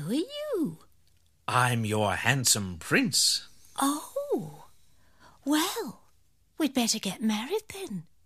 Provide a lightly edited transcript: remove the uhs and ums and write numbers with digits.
who are you? I'm your handsome prince. Oh, well, we'd better get married then.